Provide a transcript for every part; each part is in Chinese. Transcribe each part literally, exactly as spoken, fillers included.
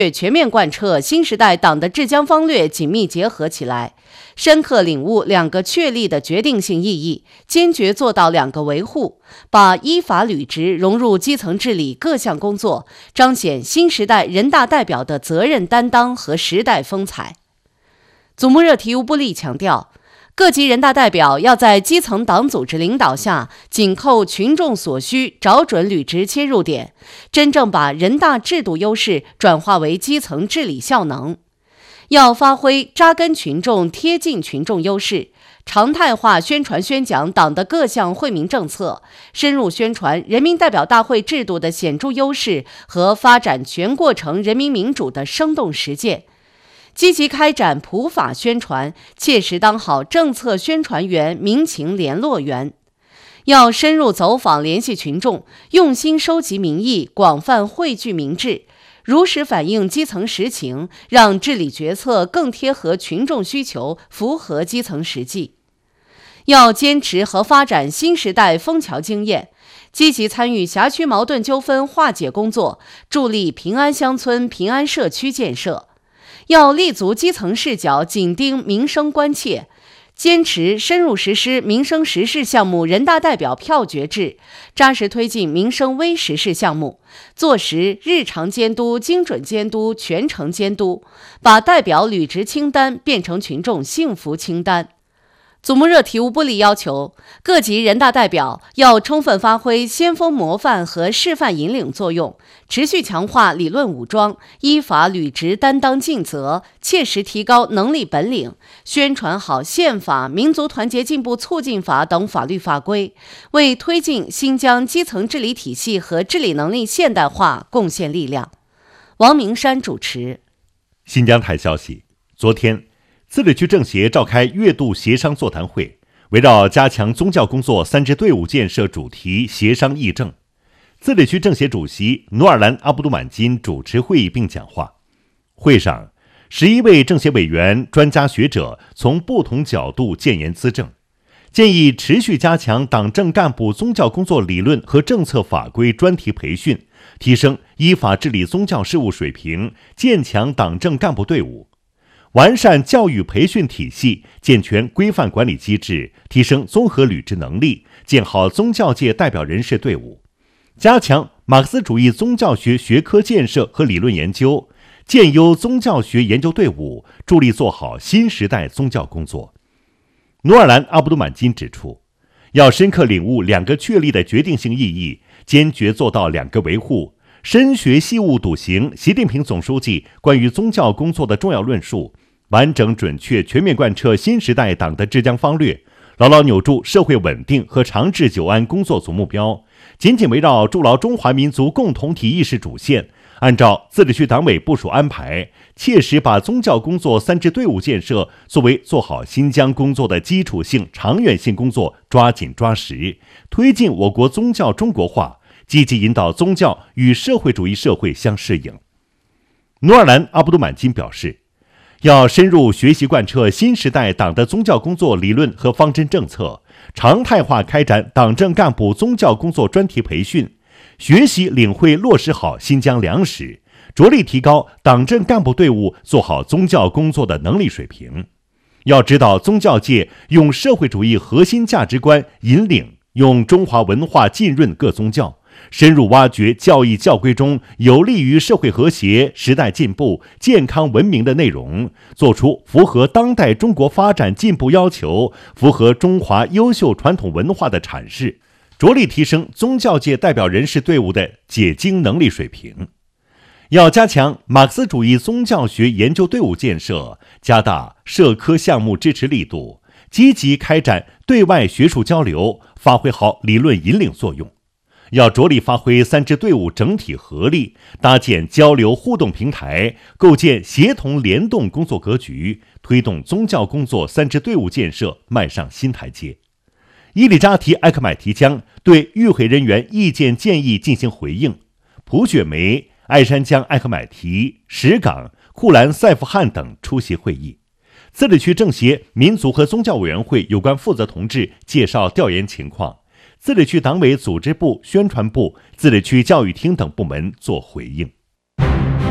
全面贯彻新时代党的治疆方略紧密结合起来，深刻领悟两个确立的决定性意义，坚决做到两个维护，把依法履职融入基层治理各项工作，彰显新时代人大代表的责任担当和时代风采。祖穆热提乌布利强调，各级人大代表要在基层党组织领导下，紧扣群众所需，找准履职切入点，真正把人大制度优势转化为基层治理效能。要发挥扎根群众、贴近群众优势，常态化宣传宣讲党的各项惠民政策，深入宣传人民代表大会制度的显著优势和发展全过程人民民主的生动实践。积极开展普法宣传，切实当好政策宣传员、民情联络员。要深入走访联系群众，用心收集民意，广泛汇聚民智，如实反映基层实情，让治理决策更贴合群众需求，符合基层实际。要坚持和发展新时代枫桥经验，积极参与辖区矛盾纠纷化解工作，助力平安乡村、平安社区建设。要立足基层视角，紧盯民生关切，坚持深入实施民生实事项目人大代表票决制，扎实推进民生微实事项目，做实日常监督、精准监督、全程监督，把代表履职清单变成群众幸福清单。祖穆热提乌布利要求，各级人大代表要充分发挥先锋模范和示范引领作用，持续强化理论武装，依法履职担当尽责，切实提高能力本领，宣传好宪法、民族团结进步促进法等法律法规，为推进新疆基层治理体系和治理能力现代化贡献力量。王明山主持。 新疆台消息，昨天自治区政协召开月度协商座谈会，围绕加强宗教工作三支队伍建设主题协商议政。自治区政协主席努尔兰阿卜杜满金主持会议并讲话。会上，十一位政协委员、专家学者从不同角度建言资政，建议持续加强党政干部宗教工作理论和政策法规专题培训，提升依法治理宗教事务水平，健强党政干部队伍。完善教育培训体系，健全规范管理机制，提升综合履职能力，建好宗教界代表人士队伍，加强马克思主义宗教学学科建设和理论研究，建优宗教学研究队伍，助力做好新时代宗教工作。努尔兰阿卜杜满金指出，要深刻领悟两个确立的决定性意义，坚决做到两个维护，深学细悟笃行习近平总书记关于宗教工作的重要论述，完整准确全面贯彻新时代党的治疆方略，牢牢扭住社会稳定和长治久安工作总目标，紧紧围绕筑牢中华民族共同体意识主线，按照自治区党委部署安排，切实把宗教工作三支队伍建设作为做好新疆工作的基础性、长远性工作，抓紧抓实，推进我国宗教中国化，积极引导宗教与社会主义社会相适应。努尔兰阿卜杜满金表示，要深入学习贯彻新时代党的宗教工作理论和方针政策，常态化开展党政干部宗教工作专题培训，学习领会落实好新疆良史，着力提高党政干部队伍做好宗教工作的能力水平。要指导宗教界用社会主义核心价值观引领，用中华文化浸润各宗教，深入挖掘教义教规中有利于社会和谐、时代进步、健康文明的内容，做出符合当代中国发展进步要求、符合中华优秀传统文化的阐释，着力提升宗教界代表人士队伍的解经能力水平。要加强马克思主义宗教学研究队伍建设，加大社科项目支持力度，积极开展对外学术交流，发挥好理论引领作用。要着力发挥三支队伍整体合力，搭建交流互动平台，构建协同联动工作格局，推动宗教工作三支队伍建设迈上新台阶。伊里扎提埃克买提江对与会人员意见建议进行回应。蒲雪梅、爱山江艾克买提、石岗、库兰赛夫汗等出席会议。自治区政协民族和宗教委员会有关负责同志介绍调研情况，自治区党委组织部、宣传部、自治区教育厅等部门作回应。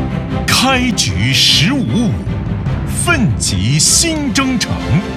开局十五五，奋楫新征程。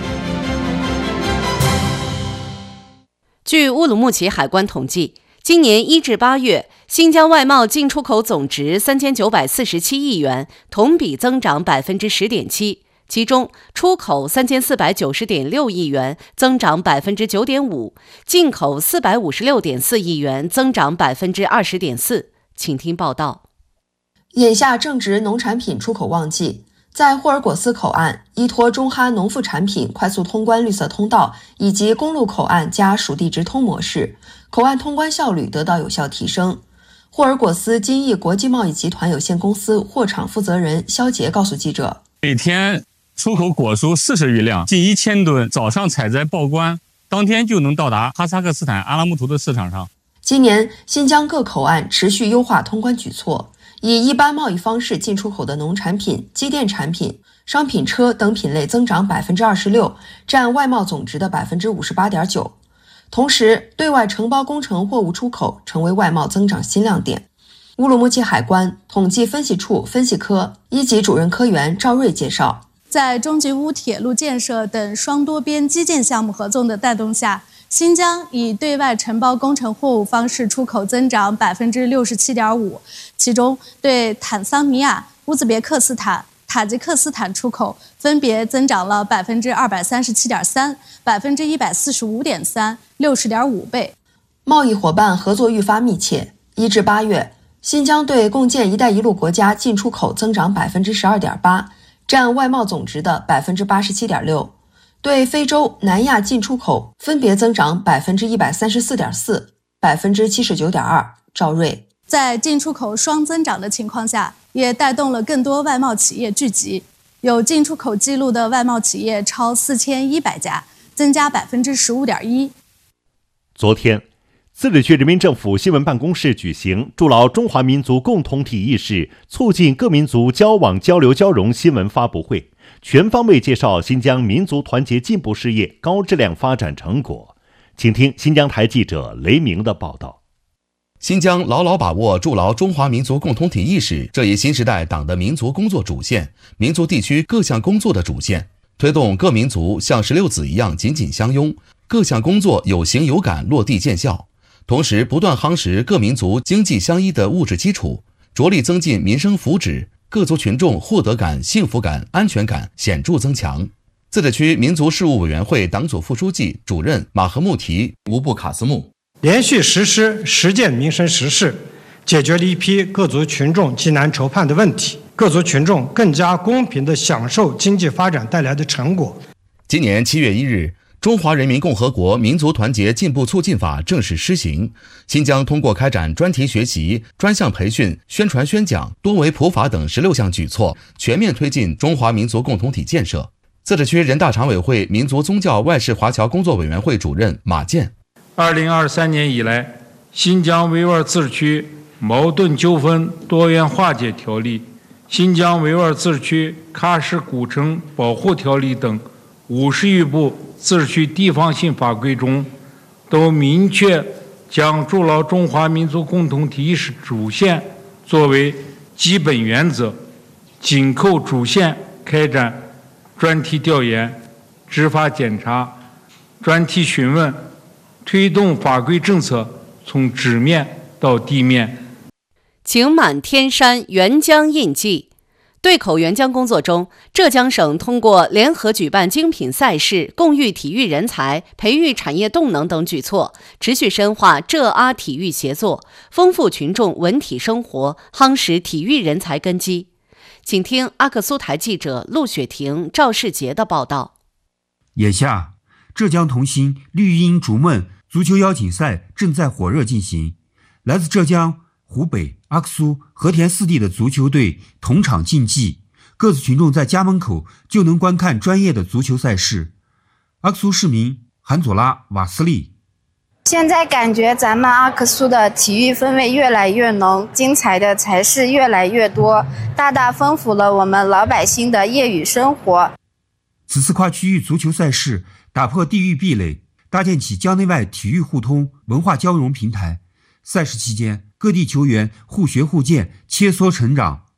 据乌鲁木齐海关统计，今年一至八月，新疆外贸进出口总值三千九百四十七亿元，同比增长百分之十点七。其中，出口三千四百九十点六亿元，增长百分之九点五；进口四百五十六点四亿元，增长百分之二十点四。请听报道。 眼下正值农产品出口旺季，在霍尔果斯口岸，依托中哈农副产品快速通关绿色通道以及公路口岸加属地直通模式，口岸通关效率得到有效提升。霍尔果斯金益国际贸易集团有限公司货场负责人肖杰告诉记者， 每天出口果蔬四十余辆，近一千吨，早上采摘报关，当天就能到达哈萨克斯坦阿拉木图的市场上。 今年新疆各口岸持续优化通关举措，以一般贸易方式进出口的农产品、机电产品、商品车等品类增长百分之二十六，占外贸总值的百分之五十八点九。同时，对外承包工程货物出口成为外贸增长新亮点。乌鲁木齐海关统计分析处分析科一级主任科员赵瑞介绍， 在中吉乌铁路建设等双多边基建项目合作的带动下，新疆以对外承包工程货物方式出口增长百分之六十七点五，其中对坦桑尼亚、乌兹别克斯坦、塔吉克斯坦出口分别增长了百分之二百三十七点三、百分之一百四十五点三、六十点五倍。 贸易伙伴合作愈发密切。一至八月，新疆对共建“一带一路”国家进出口增长百分之十二点八，占外贸总值的百分之八十七点六。对非洲、南亚进出口分别增长百分之一百三十四点四、百分之七十九点二。赵瑞在进出口双增长的情况下，也带动了更多外贸企业聚集，有进出口记录的外贸企业超四千一百家，增加百分之十五点一。 昨天，自治区人民政府新闻办公室举行筑牢中华民族共同体意识、促进各民族交往交流交融新闻发布会，全方位介绍新疆民族团结进步事业高质量发展成果。请听新疆台记者雷鸣的报道。 新疆牢牢把握筑牢中华民族共同体意识这一新时代党的民族工作主线、民族地区各项工作的主线，推动各民族像石榴籽一样紧紧相拥，各项工作有形有感落地见效，同时不断夯实各民族经济相依的物质基础，着力增进民生福祉，各族群众获得感、幸福感、安全感显著增强。自治区民族事务委员会党组副书记、主任马赫穆提乌布卡斯木连续实施十件民生实事，解决了一批各族群众急难愁盼的问题，各族群众更加公平地享受经济发展带来的成果。 今年七月一日，中华人民共和国民族团结进步促进法正式施行，新疆通过开展专题学习、专项培训、宣传宣讲、多维普法等十六项举措，全面推进中华民族共同体建设。自治区人大常委会民族宗教外事华侨工作委员会主任马建， 二零二三年以来，新疆维吾尔自治区矛盾纠纷多元化解条例、新疆维吾尔自治区喀什古城保护条例等五十余部自治区地方性法规中，都明确将筑牢中华民族共同体意识主线作为基本原则，紧扣主线开展专题调研、执法检查、专题询问，推动法规政策从纸面到地面。 晴满天山，援疆印记。对口援疆工作中，浙江省通过联合举办精品赛事、共育体育人才、培育产业动能等举措，持续深化浙阿体育协作，丰富群众文体生活，夯实体育人才根基。请听阿克苏台记者陆雪婷、赵世杰的报道。 眼下，浙江童星绿茵逐梦足球邀请赛正在火热进行，来自浙江、湖北、阿克苏、和田四地的足球队同场竞技，各族群众在家门口就能观看专业的足球赛事。阿克苏市民韩佐拉瓦斯利， 现在感觉咱们阿克苏的体育氛围越来越浓，精彩的赛事越来越多，大大丰富了我们老百姓的业余生活。 此次跨区域足球赛事打破地域壁垒，搭建起疆内外体育互通、文化交融平台。赛事期间，各地球员互学互鉴，切磋成长，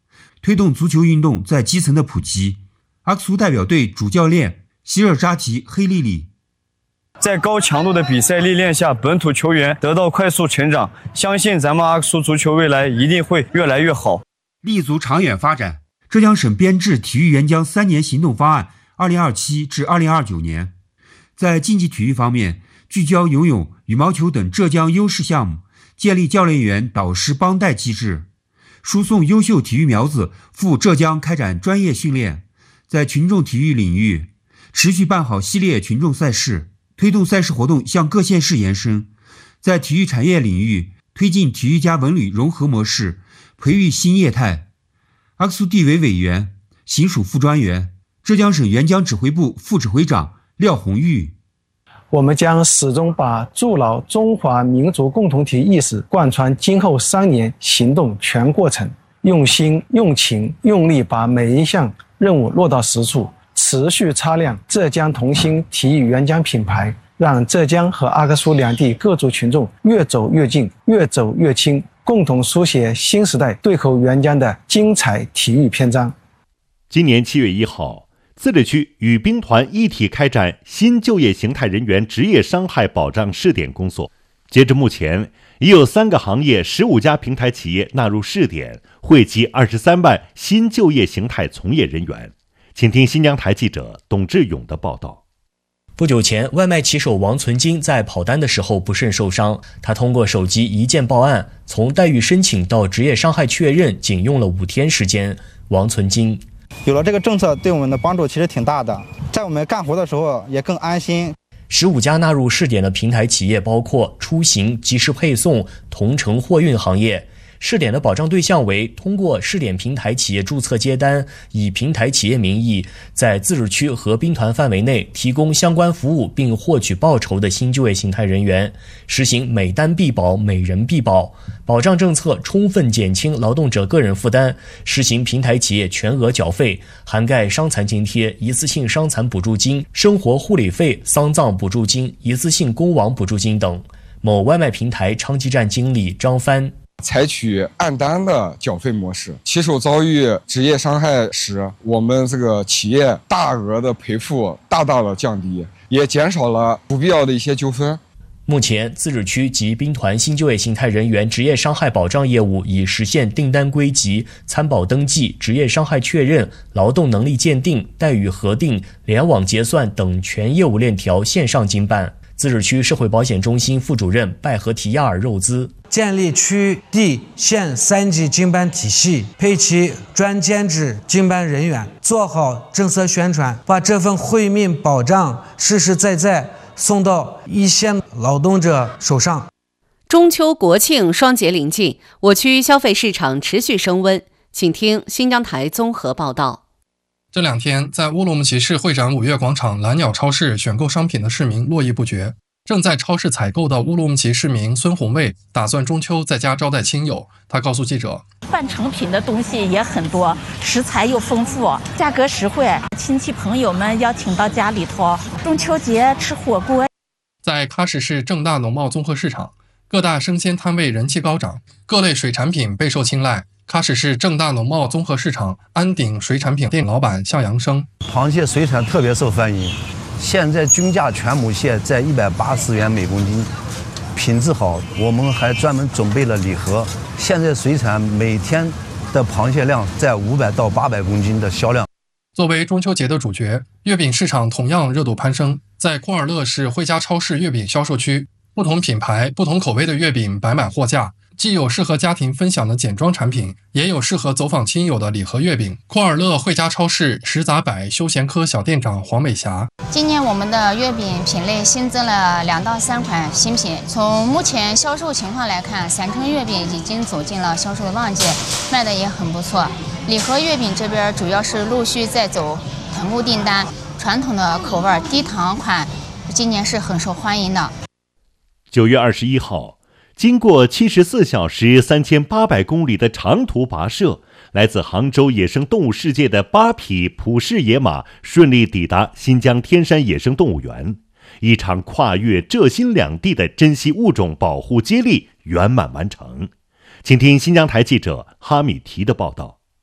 推动足球运动在基层的普及。阿克苏代表队主教练希尔扎提黑莉莉， 在高强度的比赛历练下，本土球员得到快速成长，相信咱们阿克苏足球未来一定会越来越好， 立足长远发展。浙江省编制体育援疆三年行动方案二零二七至二零二九年，在竞技体育方面，聚焦游泳、羽毛球等浙江优势项目，建立教练员导师帮带机制，输送优秀体育苗子赴浙江开展专业训练。在群众体育领域，持续办好系列群众赛事，推动赛事活动向各县市延伸。在体育产业领域，推进体育加文旅融合模式，培育新业态。阿克苏地委委员、行署副专员、浙江省援疆指挥部副指挥长廖红玉， 我们将始终把筑牢中华民族共同体意识贯穿今后三年行动全过程，用心、用情、用力把每一项任务落到实处，持续擦亮浙江同心体育援疆品牌，让浙江和阿克苏两地各族群众越走越近，越走越亲，共同书写新时代对口援疆的精彩体育篇章。 今年七月一号，自治区与兵团一体开展新就业形态人员职业伤害保障试点工作。截至目前，已有三个行业十五家平台企业纳入试点，惠及二十三万新就业形态从业人员。请听新疆台记者董志勇的报道。 不久前，外卖骑手王存金在跑单的时候不慎受伤，他通过手机一键报案，从待遇申请到职业伤害确认仅用了五天时间。王存金， 有了这个政策，对我们的帮助其实挺大的，在我们干活的时候也更安心。 十五家纳入试点的平台企业包括出行、即时配送、同城货运行业。试点的保障对象为通过试点平台企业注册接单，以平台企业名义在自治区和兵团范围内提供相关服务并获取报酬的新就业形态人员，实行每单必保、每人必保。保障政策充分减轻劳动者个人负担，实行平台企业全额缴费，涵盖伤残津贴、一次性伤残补助金、生活护理费、丧葬补助金、一次性工亡补助金等。某外卖平台昌吉站经理张帆， 采取按单的缴费模式，骑手遭遇职业伤害时，我们这个企业大额的赔付大大的降低，也减少了不必要的一些纠纷。 目前，自治区及兵团新就业形态人员职业伤害保障业务已实现订单归集、参保登记、职业伤害确认、劳动能力鉴定、待遇核定、联网结算等全业务链条线上经办。自治区社会保险中心副主任拜合提亚尔肉孜， 建立区、地、县三级经办体系，配齐专兼职经办人员，做好政策宣传，把这份惠民保障实实在在送到一线劳动者手上。 中秋国庆双节临近，我区消费市场持续升温，请听新疆台综合报道。 这两天，在乌鲁木齐市会展五月广场蓝鸟超市选购商品的市民络绎不绝。正在超市采购的乌鲁木齐市民孙红卫打算中秋在家招待亲友。他告诉记者， 半成品的东西也很多，食材又丰富，价格实惠，亲戚朋友们邀请到家里头，中秋节吃火锅。 在喀什市正大农贸综合市场，各大生鲜摊位人气高涨，各类水产品备受青睐。喀什市正大农贸综合市场安鼎水产品店老板向阳生， 螃蟹水产特别受欢迎，现在均价全母蟹在一百八十元每公斤，品质好，我们还专门准备了礼盒。现在水产每天的螃蟹量在五百到八百公斤的销量。 作为中秋节的主角，月饼市场同样热度攀升。在库尔勒市汇家超市月饼销售区，不同品牌、不同口味的月饼摆满货架。既有适合家庭分享的简装产品，也有适合走访亲友的礼盒月饼。库尔勒汇家超市食杂百休闲科小店长黄美霞， 今年我们的月饼品类新增了两到三款新品。从目前销售情况来看，散坑月饼已经走进了销售的旺季，卖的也很不错。礼盒月饼这边主要是陆续在走团购订单，传统的口味低糖款今年是很受欢迎的。 九月二十一号。经过七十四小时三千八百公里的长途跋涉，来自杭州野生动物世界的八匹普氏野马顺利抵达新疆天山野生动物园，一场跨越浙新两地的珍稀物种保护接力圆满完成。请听新疆台记者哈米提的报道。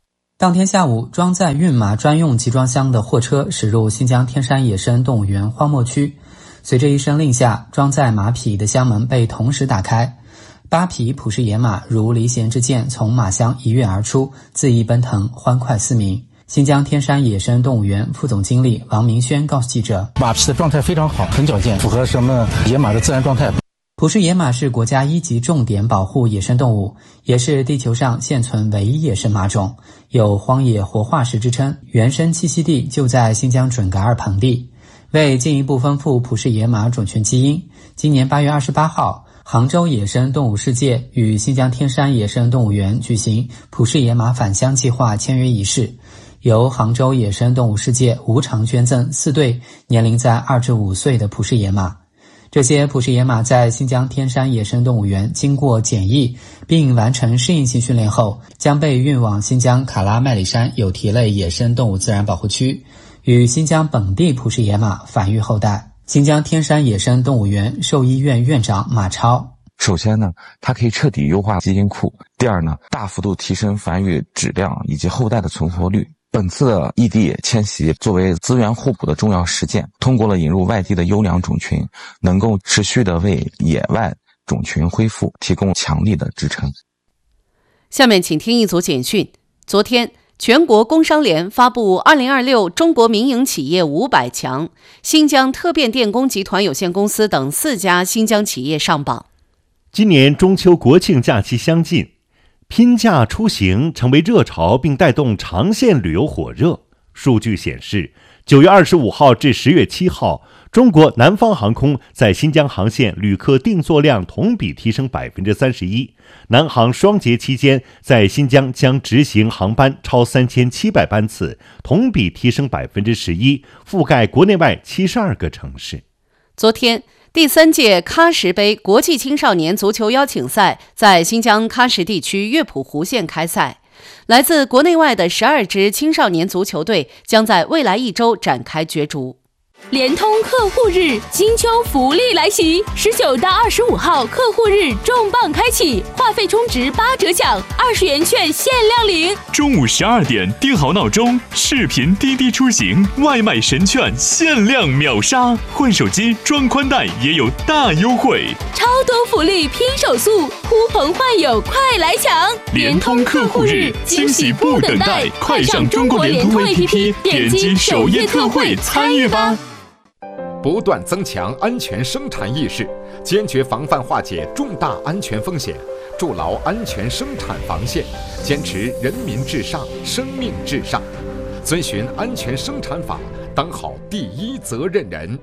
当天下午，装载运马专用集装箱的货车驶入新疆天山野生动物园荒漠区。随着一声令下，装载马匹的箱门被同时打开，八匹普氏野马如离弦之箭从马箱一跃而出，恣意奔腾，欢快嘶鸣。新疆天山野生动物园副总经理王明轩告诉记者， 马匹的状态非常好，很矫健，符合什么野马的自然状态。 普氏野马是国家一级重点保护野生动物，也是地球上现存唯一野生马种，有荒野活化石之称，原生栖息地就在新疆准噶尔盆地。为进一步丰富普氏野马种群基因，今年八月二十八号，杭州野生动物世界与新疆天山野生动物园举行普氏野马返乡计划签约仪式，由杭州野生动物世界无偿捐赠四对年龄在二至五岁的普氏野马。这些普氏野马在新疆天山野生动物园经过检疫并完成适应性训练后，将被运往新疆卡拉麦里山有蹄类野生动物自然保护区，与新疆本地普氏野马繁育后代。新疆天山野生动物园兽医院院长马超， 首先呢，它可以彻底优化基因库；第二呢，大幅度提升繁育质量以及后代的存活率。本次的异地迁徙作为资源互补的重要实践，通过了引入外地的优良种群，能够持续的为野外种群恢复提供强力的支撑。 下面请听一组简讯。昨天，全国工商联发布二零二六中国民营企业五百强，新疆特变电工集团有限公司等四家新疆企业上榜。 今年中秋国庆假期相近，拼假出行成为热潮，并带动长线旅游火热。数据显示，九月二十五号至十月七号，中国南方航空在新疆航线旅客订座量同比提升百分之三十一。南航双节期间，在新疆将执行航班超三千七百班次，同比提升百分之十一，覆盖国内外七十二个城市。 昨天，第三届喀什杯国际青少年足球邀请赛在新疆喀什地区月浦湖县开赛，来自国内外的十二支青少年足球队将在未来一周展开角逐。 联通客户日金秋福利来袭，十九到二十五号客户日重磅开启，话费充值八折享，二十元券限量领。 中午十二点定好闹钟，视频滴滴出行外卖神券限量秒杀，换手机装宽带也有大优惠， 超多福利拼手速，呼朋唤友快来抢！ 联通客户日惊喜不等待，快上中国联通 A P P， 点击首页特惠参与吧。 不断增强安全生产意识，坚决防范化解重大安全风险，筑牢安全生产防线，坚持人民至上、生命至上，遵循安全生产法，当好第一责任人。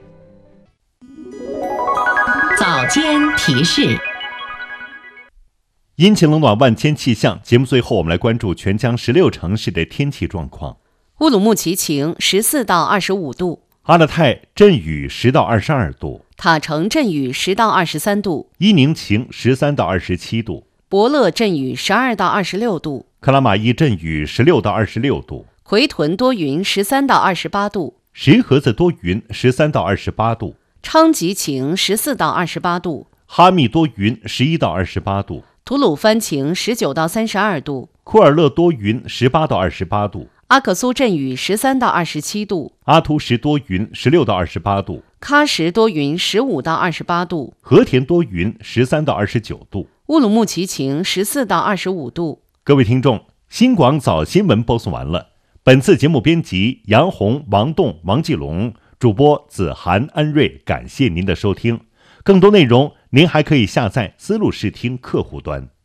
早间提示。 阴晴冷暖万千气象，节目最后我们来关注全疆十六城市的天气状况。 乌鲁木齐晴，十四到二十五度。 阿勒泰阵雨十到二十二度， 塔城阵雨十到二十三度， 伊宁晴十三到二十七度， 博乐阵雨十二到二十六度， 克拉玛依阵雨十六到二十六度， 奎屯多云十三到二十八度， 石河子多云十三到二十八度， 昌吉晴十四到二十八度， 哈密多云十一到二十八度， 吐鲁番晴十九到三十二度， 库尔勒多云十八到二十八度， 阿克苏阵雨十三到二十七度， 阿图什多云十六到二十八度， 喀什多云十五到二十八度， 和田多云十三到二十九度， 乌鲁木齐晴十四到二十五度。 各位听众，新广早新闻播送完了。本次节目编辑杨红、王栋、王继龙，主播子涵、安瑞，感谢您的收听。更多内容您还可以下载思路视听客户端。